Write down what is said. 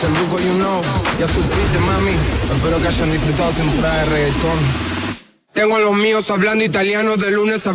el Duco, you know. Ya supiste, mami. Espero que hayan disfrutado temporada de reggaetón. Tengo a los míos hablando italiano de lunes a